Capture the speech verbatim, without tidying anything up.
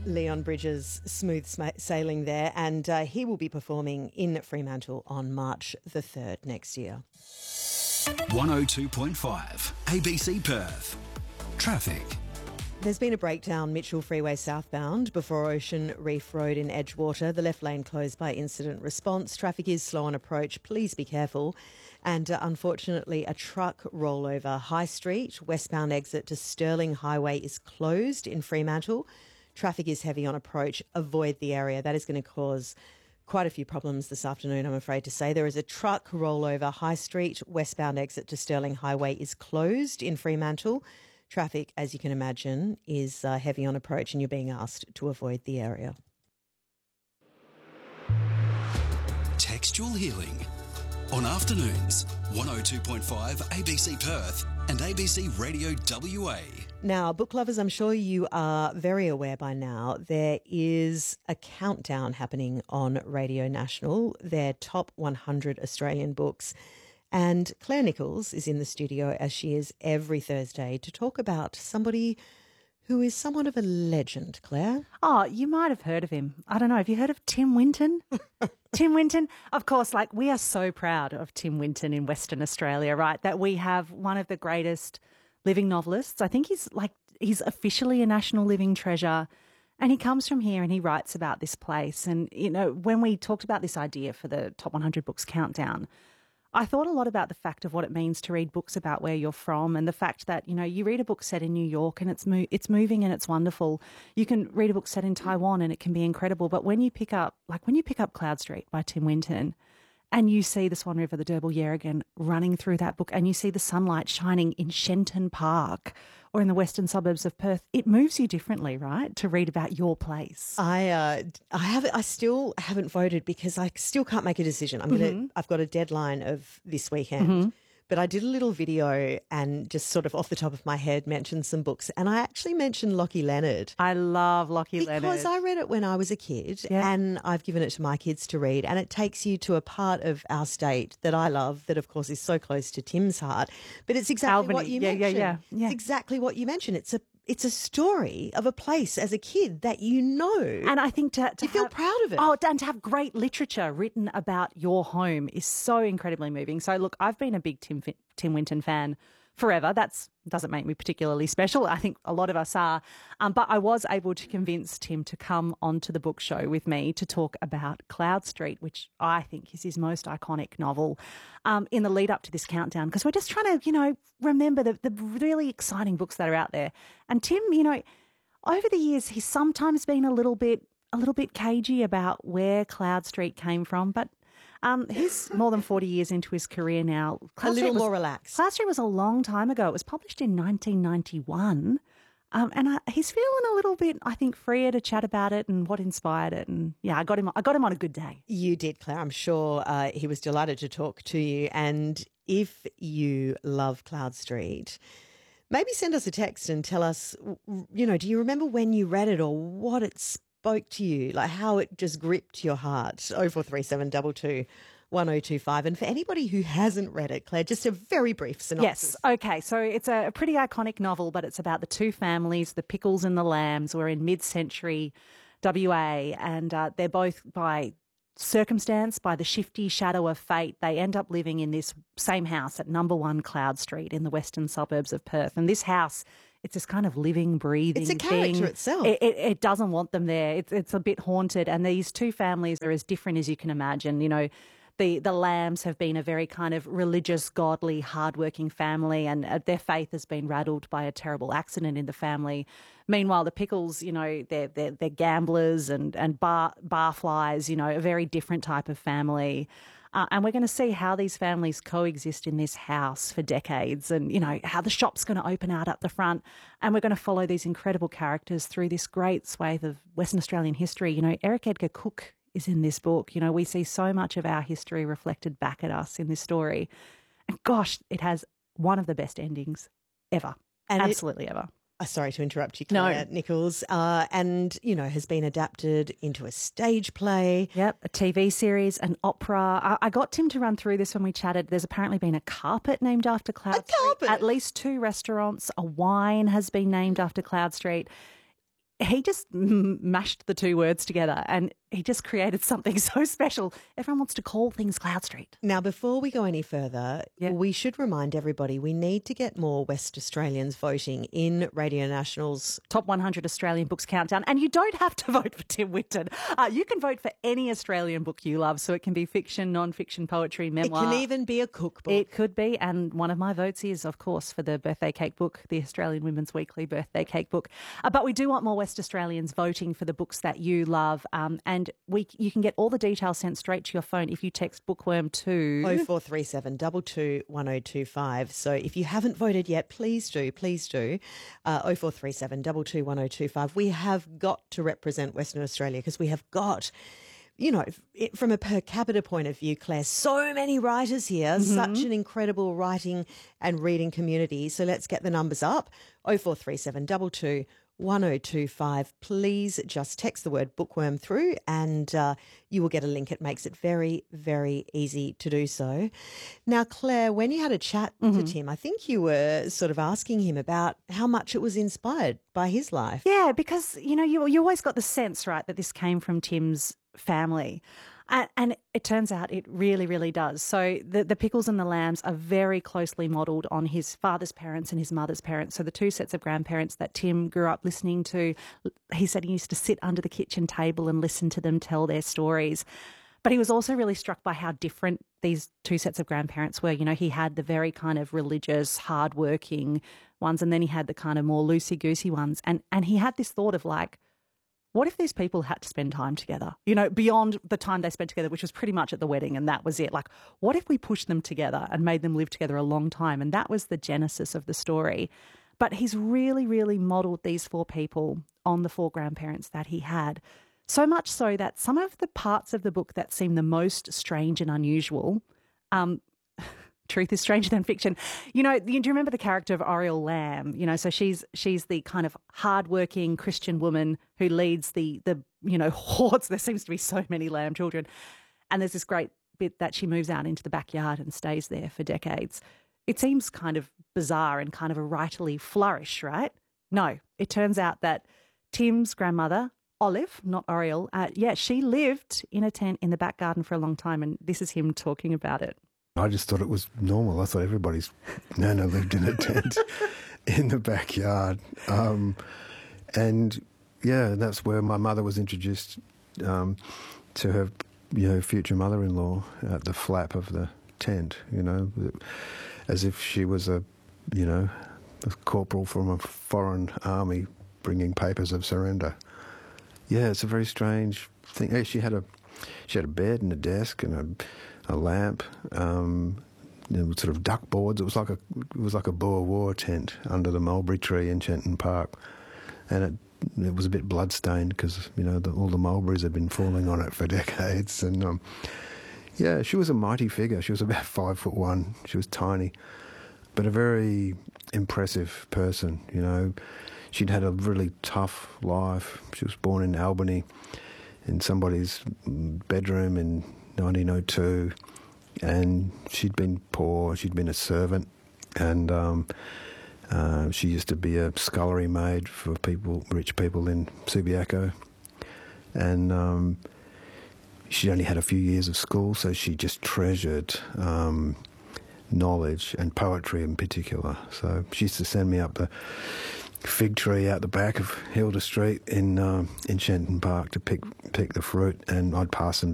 Leon Bridges, smooth sailing there, and uh, he will be performing in Fremantle on March the third next year. one oh two point five A B C Perth. Traffic. There's been a breakdown Mitchell Freeway southbound before Ocean Reef Road in Edgewater. The left lane closed by incident response. Traffic is slow on approach. Please be careful. And uh, unfortunately, a truck rollover High Street, westbound exit to Stirling Highway is closed in Fremantle. Traffic is heavy on approach. Avoid the area. That is going to cause quite a few problems this afternoon, I'm afraid to say. There is a truck rollover High Street, westbound exit to Stirling Highway is closed in Fremantle. Traffic, as you can imagine, is uh, heavy on approach and you're being asked to avoid the area. Textual Healing on afternoons, one oh two point five A B C Perth and A B C Radio W A. Now, book lovers, I'm sure you are very aware by now, there is a countdown happening on Radio National, their top one hundred Australian books. And Claire Nichols is in the studio, as she is every Thursday, to talk about somebody who is somewhat of a legend, Claire. Oh, you might have heard of him. I don't know. Have you heard of Tim Winton? Tim Winton? Of course, like we are so proud of Tim Winton in Western Australia, right? That we have one of the greatest living novelists. I think he's like, he's officially a national living treasure. And he comes from here and he writes about this place. And, you know, when we talked about this idea for the top one hundred books countdown, I thought a lot about the fact of what it means to read books about where you're from and the fact that, you know, you read a book set in New York and it's mo- it's moving and it's wonderful. You can read a book set in Taiwan and it can be incredible. But when you pick up, like when you pick up Cloud Street by Tim Winton and you see the Swan River, the Derbyl Yerrigan running through that book and you see the sunlight shining in Shenton Park or in the western suburbs of Perth, it moves you differently, right, to read about your place. I uh, I have I still haven't voted because I still can't make a decision. I'm gonna mm-hmm. I've got a deadline of this weekend. Mm-hmm. But I did a little video and just sort of off the top of my head mentioned some books. And I actually mentioned Lockie Leonard. I love Lockie because Leonard. Because I read it when I was a kid yeah. and I've given it to my kids to read. And it takes you to a part of our state that I love that, of course, is so close to Tim's heart. But it's exactly Albany. what you yeah, mentioned. Yeah, yeah, yeah. It's exactly what you mentioned. It's a It's a story of a place as a kid that you know. And I think to, to you feel have, proud of it. Oh, and to have great literature written about your home is so incredibly moving. So, look, I've been a big Tim Tim Winton fan forever. That doesn't make me particularly special. I think a lot of us are. Um, but I was able to convince Tim to come onto the book show with me to talk about Cloud Street, which I think is his most iconic novel, um, in the lead up to this countdown, because we're just trying to, you know, remember the, the really exciting books that are out there. And Tim, you know, over the years, he's sometimes been a little bit, a little bit cagey about where Cloud Street came from, but Um, he's more than forty years into his career now. Cloud a little was, more relaxed. Cloud Street was a long time ago. It was published in nineteen ninety-one. Um, and I, he's feeling a little bit, I think, freer to chat about it and what inspired it. And yeah, I got him. I got him on a good day. You did, Claire. I'm sure uh, he was delighted to talk to you. And if you love Cloud Street, maybe send us a text and tell us, you know, do you remember when you read it or what it spoke to you, like how it just gripped your heart? oh four three seven two two one oh two five. And for anybody who hasn't read it, Claire, just a very brief synopsis. Yes. Okay. So it's a pretty iconic novel, but it's about the two families, the Pickles and the Lambs. We're in mid-century W A, and uh, they're both by circumstance, by the shifty shadow of fate, they end up living in this same house at number one Cloud Street in the western suburbs of Perth. And this house, it's this kind of living, breathing It's a character thing. itself. It, it, it doesn't want them there. It's, it's a bit haunted. And these two families are as different as you can imagine. You know, the, the Lambs have been a very kind of religious, godly, hardworking family, and uh, their faith has been rattled by a terrible accident in the family. Meanwhile, the Pickles, you know, they're, they're, they're gamblers and, and bar, barflies, you know, a very different type of family. Uh, and we're going to see how these families coexist in this house for decades, and, you know, how the shop's going to open out up the front. And we're going to follow these incredible characters through this great swathe of Western Australian history. You know, Eric Edgar Cooke is in this book. You know, we see so much of our history reflected back at us in this story. And gosh, it has one of the best endings ever. And Absolutely it, ever. Uh, sorry to interrupt you, Claire No. Nichols. Uh, and, you know, has been adapted into a stage play. Yep, a T V series, an opera. I, I got Tim to run through this when we chatted. There's apparently been a carpet named after Cloud A Street. carpet? At least two restaurants. A wine has been named after Cloud Street. he just m- mashed the two words together and he just created something so special. Everyone wants to call things Cloud Street. Now, before we go any further, Yeah. we should remind everybody we need to get more West Australians voting in Radio National's. Top one hundred Australian Books Countdown. And you don't have to vote for Tim Winton. Uh, you can vote for any Australian book you love. So it can be fiction, non-fiction, poetry, memoir. It can even be a cookbook. It could be, and one of my votes is, of course, for the birthday cake book, the Australian Women's Weekly birthday cake book. Uh, but we do want more West Australians voting for the books that you love, um, and we you can get all the details sent straight to your phone if you text Bookworm to oh four three seven, two two, one oh two five. So if you haven't voted yet, please do, please do. Uh, oh four three seven, two two, one oh two five. We have got to represent Western Australia because we have got... You know, it, from a per capita point of view, Claire, so many writers here, Mm-hmm. such an incredible writing and reading community. So let's get the numbers up. oh four three seven, two two, one oh two five. Please just text the word bookworm through and uh, you will get a link. It makes it very, very easy to do so. Now, Claire, when you had a chat Mm-hmm. to Tim, I think you were sort of asking him about how much it was inspired by his life. Yeah, because, you know, you, you always got the sense, right, that this came from Tim's family. And, and it turns out it really, really does. So the, the Pickles and the Lambs are very closely modelled on his father's parents and his mother's parents. So the two sets of grandparents that Tim grew up listening to, he said he used to sit under the kitchen table and listen to them tell their stories. But he was also really struck by how different these two sets of grandparents were. You know, he had the very kind of religious, hardworking ones, and then he had the kind of more loosey-goosey ones. And and he had this thought of like, what if these people had to spend time together, you know, beyond the time they spent together, which was pretty much at the wedding and that was it. Like, what if we pushed them together and made them live together a long time? And that was the genesis of the story. But he's really, really modelled these four people on the four grandparents that he had. So much so that some of the parts of the book that seem the most strange and unusual, um, truth is stranger than fiction. You know, do you remember the character of Oriel Lamb? You know, so she's she's the kind of hardworking Christian woman who leads the the you know hordes. There seems to be so many lamb children, and there's this great bit that she moves out into the backyard and stays there for decades. It seems kind of bizarre and kind of a writerly flourish, right? No, it turns out that Tim's grandmother, Olive, not Oriel, uh, yeah, she lived in a tent in the back garden for a long time, and this is him talking about it. I just thought it was normal. I thought everybody's nana lived in a tent in the backyard. Um, and, yeah, that's where my mother was introduced um, to her, you know, future mother-in-law at the flap of the tent, you know, as if she was a, you know, a corporal from a foreign army bringing papers of surrender. Yeah, it's a very strange thing. Hey, she had a, she had a bed and a desk and a... a lamp, um, you know, sort of duck boards. It was like a it was like a Boer War tent under the mulberry tree in Chenton Park, and it it was a bit bloodstained because you know the, all the mulberries had been falling on it for decades. And um, yeah, she was a mighty figure. She was about five foot one. She was tiny, but a very impressive person. You know, she'd had a really tough life. She was born in Albany, in somebody's bedroom in nineteen oh two, and she'd been poor, she'd been a servant, and um, uh, she used to be a scullery maid for people, rich people in Subiaco, and um, she only had a few years of school, so she just treasured um, knowledge and poetry in particular. So she used to send me up the fig tree out the back of Hilda Street in um, in Chenton Park to pick pick the fruit, and I'd pass them